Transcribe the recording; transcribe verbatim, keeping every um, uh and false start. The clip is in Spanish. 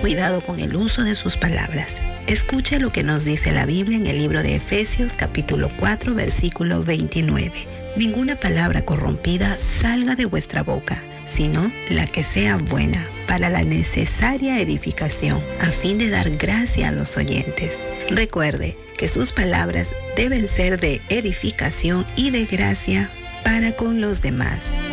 cuidado con el uso de sus palabras. Escucha lo que nos dice la Biblia en el libro de Efesios capítulo cuatro versículo veintinueve. Ninguna palabra corrompida salga de vuestra boca, sino la que sea buena para la necesaria edificación, a fin de dar gracia a los oyentes. Recuerde que sus palabras deben ser de edificación y de gracia para con los demás.